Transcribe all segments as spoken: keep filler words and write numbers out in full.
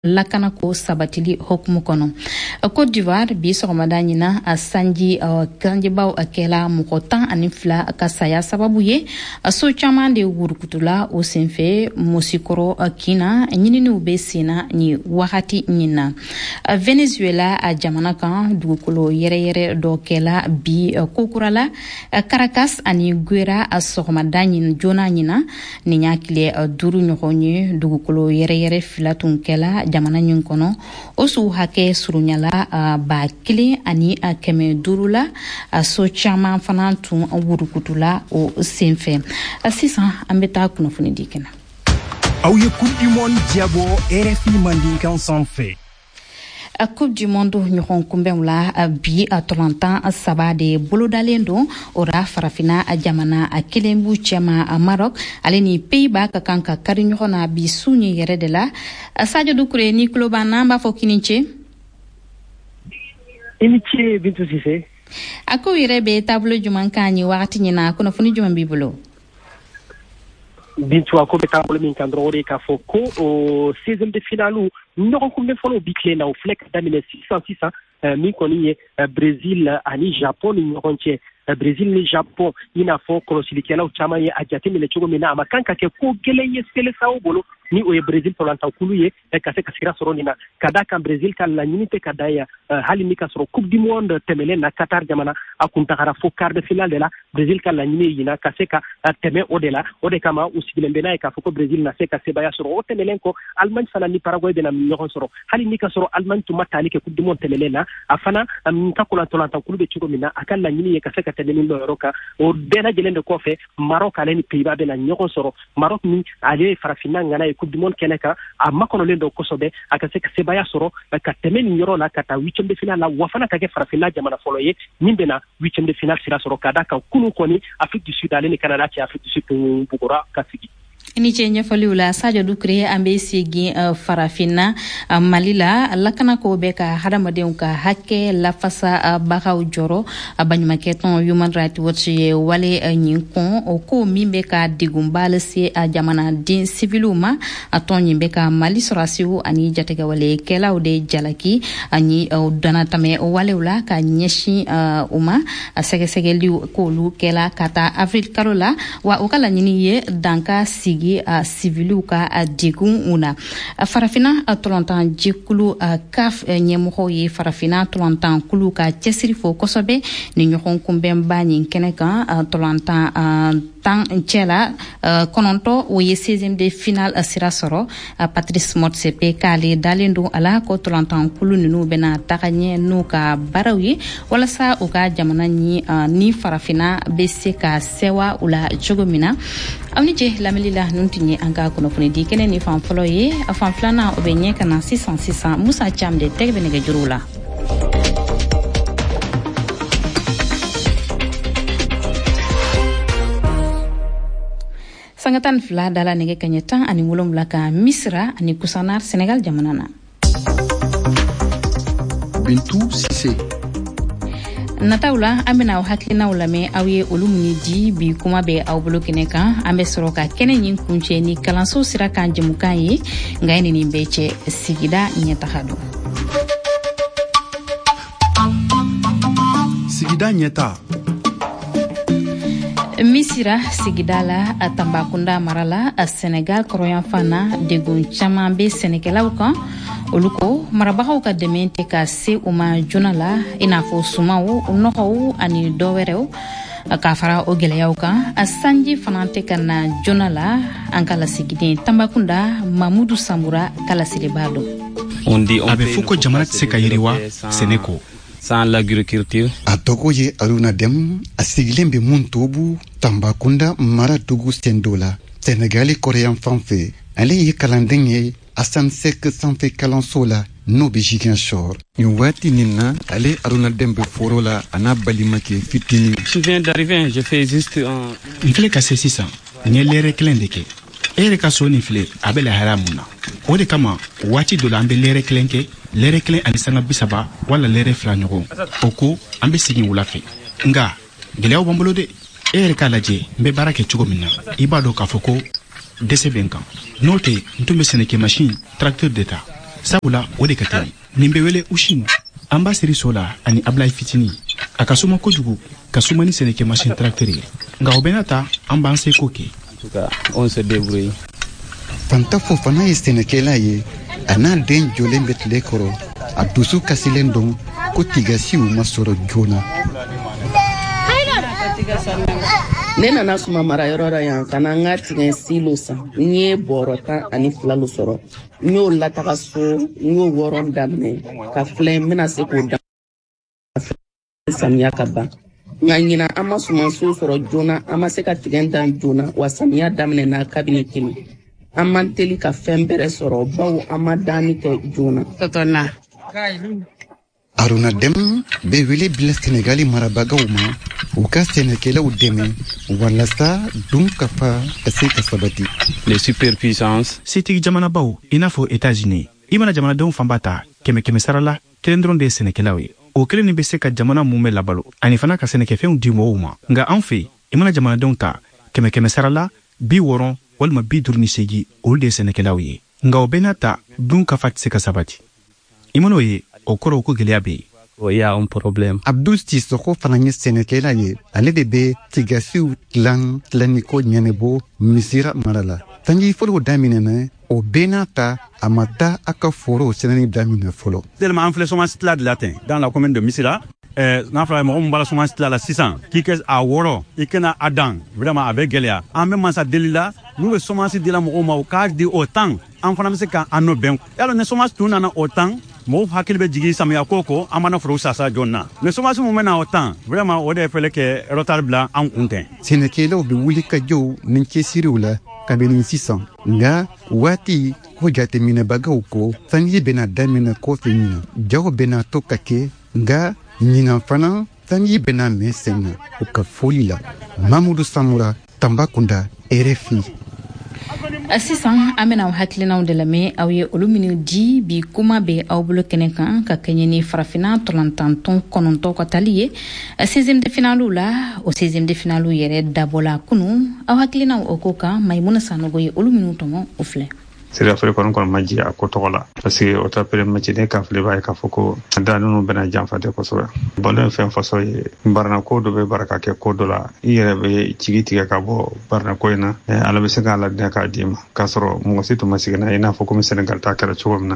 lakana ko sabatili hokumu kono. Côte d'Ivoire bi sɔgɔmada ɲina a sanji kanjibaw kɛla mɔgɔ tan ani fila ka saya sababu ye so caman de wurukutula o senfɛ musikɔrɔ kina ɲininiw be senna ni wagati ɲina. Venezuela a jamana kan dugukolo yɛrɛyɛrɛ dɔ kɛla bi kokurala Caracas ani Guera a sɔgɔmada ɲin jona ɲina ni y'a kile duuru ɲɔgɔn ye dugukolo yɛrɛyɛrɛ fila tun kɛla jamana ɲin kɔnɔ o su hakɛ surunyala uh, ba kelen ani a kɛmɛ duuru la a so caman fana tun wurukutula o senfɛ. Uh, sisan an bɛ taa kunnafoni di kɛnɛ. Aw ye Coupe du Monde diabo R F I Mandinkan sanfɛ. A Coupe du Monde ɲɔgɔn kunbɛnw la bi a tɔlɔntan saba de bolodalen don ora farafina a jamana a kelen b'u cɛma a Maroc ale ni Pays-Bas ka kan ka kari ɲɔgɔn na bi su ni yɛrɛ de la. Sadio Dukure ni kulo b'an na, an b'a fɔ kini ce. I ni ce Bintu Sise. A ko yɛrɛ bɛ taabolo jumɛn kan ɲi wagati ɲina kunnafoni jumɛn b'i bolo? Bintu a ko bɛ taabolo min kan dɔrɔn o de k'a fɔ ko o seizième de finale ɲɔgɔn kunbɛn fɔlɔ bi tile la o filɛ ka daminɛ sisan sisan min kɔni ye Brésil ani Japon ni ɲɔgɔn cɛ. Brésil ni Japon i n'a fɔ kɔlɔsilikɛlaw caman ye a jateminɛ cogo min na a ma kan ka kɛ ko gɛlɛn ye selesaw bolo ni o ye Brésil tɔlɔntankulu ye ka se ka sira sɔrɔ nin na ka da kan Brésil ka laɲini tɛ ka da ya hali ni ka sɔrɔ Coupe du Monde tɛmɛlen na Qatar jamana a kun tagara fo quart de finale de la Brésil ka laɲini ye ɲina ka se ka tɛmɛ o de la o de kama u sigilen bɛ n'a ye k'a fɔ ko Brésil na se ka sebaya sɔrɔ o tɛmɛlen kɔ Allemagne fana ni Paraguay bɛna ɲɔgɔn sɔrɔ hali ni ka sɔrɔ Allemagne tun ma taali kɛ Coupe du Monde tɛmɛlen na a fana ka tɔlɔntankulu bɛ cogo min na a ka laɲini ye ka se ka tɛmɛ nin yɔrɔ kan o bɛɛ lajɛlen de kɔfɛ Maroc ale ni Pays-Bas bɛna ɲɔgɔn sɔrɔ Maroc min ale ye farafinna ŋana ye Coupe du Monde kɛnɛ kan a makɔnɔlen dɔ kosɛbɛ a ka se ka sebaya sɔrɔ ka tɛmɛ nin yɔrɔ la ka taa huitième de finale la wa fana ka kɛ farafinna jamana fɔlɔ ye min bɛna huitième de finale sira sɔrɔ ka da kan kunun kɔni Afrique du Sud ale ni Canada cɛ Afrique du Sud tun bugɔra ka sigi. Ni cɛ ɲɛfɔliw la Sadio Dukure an bɛ segin uh, farafinna uh, Mali la lakana ko bɛ ka hadamadenw ka hakɛ lafasa uh, bagaw jɔrɔ uh, baɲumankɛ tɔn Human Rights Watch ye wale uh, ɲin kɔn o ko min bɛ ka degunba lase uh, jamanaden sibiliw ma a tɔn ɲin bɛ ka Mali sɔrɔsiw ani jatigɛwalekɛlaw de jalaki ani uh, danatɛmɛ walew la ka ɲɛsin uh, u ma uh, sɛgɛsɛgɛliw k'olu kɛla ka taa avril kalo la wa o ka laɲini ye danka sigi a civiliw ka a degun una farafina tɔlɔntan jekulu C A F ɲɛmɔgɔw ye farafina tɔlɔntan kulu ka cɛsiri fo kosɛbɛ ni ɲɔgɔn kunbɛnba nin kɛnɛ kan tɔlɔntan tan cɛla kɔnɔntɔ o ye seizième de finale sira sɔrɔ Patrice Motsepe k'ale dalen don a la ko tɔlɔntan kulu ninnu bɛna taga ɲɛ n'u ka baaraw ye walasa u ka jamana ni ni farafina bɛ se ka sewa u la cogo min na. Aw ni ce lamɛnli la nun tun ye an ka kunnafoni di kɛnɛ ni fan fɔlɔ ye a fan filanan o bɛ ɲɛ ka na sisan sisan Musa Cam de tɛgɛ bɛ nɛgɛjuruw la. Sanga tan fila dala nɛgɛ kaɲɛ tan ani wolonwula ka Misira ani Kusanar Senegal jamana na. Bintu Sise. Nataw la an bɛna aw hakilinaw lamɛn aw ye olu minnu di bi kuma bɛ aw bolo kɛnɛ kan an bɛ sɔrɔ ka kɛnɛ ɲin kuncɛ ni kalanso sira kan jamukan ye nka ye nin bɛɛ cɛ sigida ɲɛtaga don. Sigida ɲɛta. Misira sigida la a Tambakunda mara la a Senegal kɔrɔyanfan na degun caman bɛ sɛnɛkɛlaw kan olu ko marabagaw ka dɛmɛ tɛ ka se u ma joona la i n'a fɔ sumaw nɔgɔw ani dɔwɛrɛw k'a fara o gɛlɛyaw kan a sanji fana tɛ ka na joona la an ka lasigiden Tambakunda Mamudu Sambura ka lasili b'a dɔn. A bɛ fɔ ko jamana tɛ se ka yiriwa sɛnɛ ko. Sans l'agriculture. A tɔgɔ ye Aruna Dem a sigilen bɛ mun tobu Tambakunda mara dugu sendo la Senegali kɔrɔyanfan fɛ ale ye kalanden ye Assane Seck sanfɛ kalanso la n'o bɛ Ziguinchor. Nin waati nin na ale Aruna Dem bɛ foro la a n'a balimakɛ fitinin. Je viens d'arriver, je fais juste un. N filɛ ka se sisan n ye lɛrɛ kelen de kɛ e yɛrɛ ka so nin filɛ a bɛ lahara mun na o de kama waati dɔ la an bɛ lɛrɛ kelen kɛ lɛrɛ kelen ani sanga bi saba wala lɛrɛ fila ɲɔgɔn o ko an bɛ segin wula fɛ nka gɛlɛyaw b'an bolo dɛ e yɛrɛ k'a lajɛ n bɛ baara kɛ cogo min na i b'a dɔn k'a fɔ ko dɛsɛ bɛ n kan n'o tɛ n tun bɛ sɛnɛkɛ machine tracteur de ta sabula o de ka teli nin bɛ wele Ushima an b'a siri so la ani Ablaye Fitini a ka suma kojugu ka suma ni sɛnɛkɛ machine tracteur ye nka o bɛɛ n'a ta an b'an seko kɛ on se débrouille. Fanta Fofana ye sɛnɛkɛla ye a n'a den jɔlen bɛ tile kɔrɔ a dusu kasilen don ko tigasiw ma sɔrɔ joona. Ne nana suma mara yɔrɔ la yan ka na n ka tigɛ silo san n ye bɔrɔ tan ani fila lo sɔrɔ n y'o lataga so n y'o wɔɔrɔ daminɛ ka filɛ n bɛna se k'o daminɛ samiya ka ban nka ɲina an ma sumansiw sɔrɔ joona an ma se ka tigɛ dan joona wa samiya daminɛ na kabini kelen an man teli ka fɛn bɛrɛ sɔrɔ bawo an ma danni kɛ joona. Aruna Dem bɛ wele bila Senegali marabagaw ma u ka sɛnɛkɛlaw dɛmɛ walasa dun ka fa ka se ka sabati. Les superpuissances. Setigi jamanabaw i n'a fɔ États-Unis i mana jamanadenw fanba ta kɛmɛ kɛmɛ sara la kelen dɔrɔn de ye sɛnɛkɛlaw ye o kelen nin bɛ se ka jamana mun bɛ labalo ani fana ka sɛnɛkɛfɛnw di mɔgɔw ma nka an fɛ i mana jamanadenw ta kɛmɛ kɛmɛ sara la bi wɔɔrɔ walima bi duuru ni seegin olu de ye sɛnɛkɛlaw ye nka o bɛɛ n'a ta dun ka fa tɛ se ka sabati i mana o ye o kɔrɔ ko gɛlɛya bɛ yen. O y'a un problème. Abdul Sissoko fana ye sɛnɛkɛla ye ale de bɛ tigasiw tilan tilaniko ɲɛnɛbɔ Misira mara la sanji fɔlɔ daminɛna o bɛɛ n'a ta a ma taa a ka forow sɛnɛni daminɛ fɔlɔ. Tellement an filɛ semence tila de la ten dans la commune de Missira euh n'a fɔra mɔgɔ min b'a la semence tila la sisan k'i kɛ a wɔɔrɔ i kana a dan vraiment a bɛ gɛlɛya an bɛ mansa deli la n'u bɛ semence dila mɔgɔw ma u k'a di o temps an fana bɛ se ka an n'o bɛn yala ni semence tun nana o temps mɔgɔw hakili bɛ jigin samiya ko ko an mana forow sasa joona mais semence mun bɛ na o temps vraiment o de fɛlɛ kɛ retard bila an kun tɛ. Sɛnɛkɛlaw bɛ wuli ka jɔw ni cɛsiriw la kabini sisan nka waati ko jateminɛbagaw ko sanji bɛna daminɛ kɔfɛ ɲina jago bɛna to ka kɛ nka ɲina fana sanji bɛna mɛn sen na u ka foli la Mamudu Samura Tambakunda R F I. Sisan an bɛna aw hakilinaw de lamɛn aw ye olu minnu di bi kuma bɛ aw bolo kɛnɛ kan ka kɛɲɛ ni farafina tɔlɔntan tɔn kɔnɔntɔn ka tali ye seizième de finale la o seizième de finale yɛrɛ dabɔla kunun aw hakilinaw o ko kan Maimuna Sanogo ye olu minnu tɔmɔ o filɛ. Sira fere kono kono maji a ko togola parce que o tapere maji ne ka fle bay ka foko da nunu bena jamfate ko so bolen fen faso ye barna ko do be baraka ke ko do la yere be cigiti ka bo barna ko ina ala be se kala de ka dima kasoro mo situ masigana ina foko mi Senegal ta kala chogomna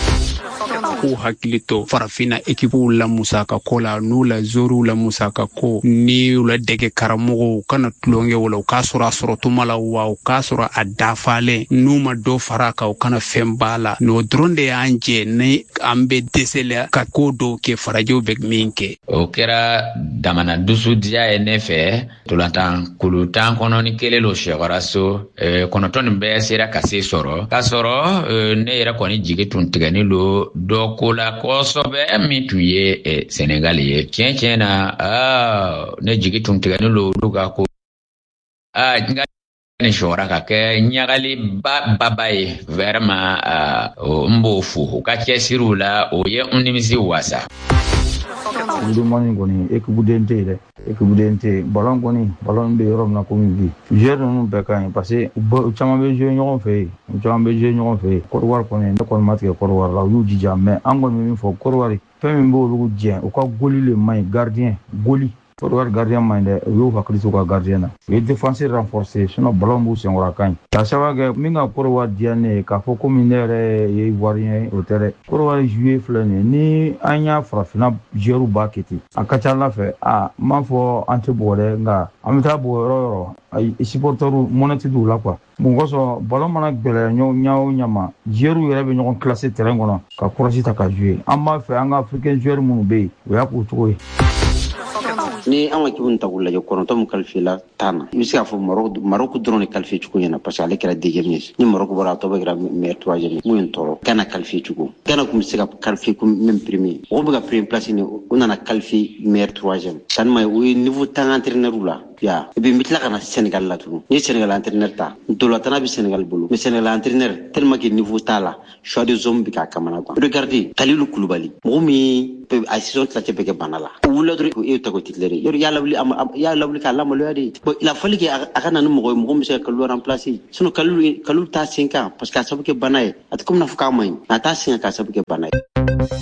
ko hakilito farafina ekipu la musaka ko la nu la zoru la musaka ko ni la dege karamogo kana tulonge wala ka sura sura tumala wa ka sura adafale nu ma do faraka o kana fembala no dronde anje ne ambe desela ka ko do ke farajo be minke o kera damana dusu dia enefe tulantan kulutan kono ni kelelo shegaraso e kono ton be sera kase soro ka soro ne era koni jige tun tigani lo do kola kosobe mi tuye e Senegal ye tien tien na ah ne jigi tun tigani lo luga ko ah nga ni shora ka ke nyagali ba babaye vraiment ah mbofu ka chesirula o ye unimisi wasa Kudu mani goni ekubudente de ekubudente ballon goni ballon be yoro na ko mi joueur non be kan parce que u chama be jouer ñon fe u chama be jouer ñon fe ko war ko ne ko matke ko war la yu di jamme angon mi fo ko war fe mi bo lu dien o ka goli le may gardien goli ko war gardien may de yu fa kristo ka gardien na et défenseur renforcé sinon ballon bu sen wora kan ta sawa ge mi nga ko war diane ka fo ko minere ye ivoirien au terrain ko war jouer flane ni anya frafina jeru baketi akacha la fe a ma fo antibore nga amita bo yoro ay supporteru monati du la quoi mon goso ballon mana gbele nyo nyao nyama jeru yere be nyon classé terrain kono ka courage ta ka jouer amma fe anga africain joueur mu be o ya ko to ni an ka kibun ta gulla je koronto mu kalfila tana mi se afo Maroc Maroc drone kalfi chuko yana parce que ale kera deuxième ni Maroc bora to be gra meilleur troisième mu en toro kana kalfi chuko kana kum se ka kalfi kum même premier o be ga premier place ni on a kalfi meilleur troisième tan mai o niveau tan entraîneur la ya e be mitla kana Sénégal la tout ni Sénégal entraîneur ta dola tana bi Sénégal bulu mais Sénégal entraîneur tellement que niveau tala choix de zombi ka kamana quoi regardez Kalilou Koulibaly momi a saison la tebe ke banala wula dre e to ko titlere yor ya lawli am ya lawli ka la mo lo adi il a fallu que akana no mo mo monsieur Kalilou remplacer sinon Kalilou Kalilou ta cinq ans parce que sabu ke banaye at comme na fuka may na ta cinq ans sabu ke banaye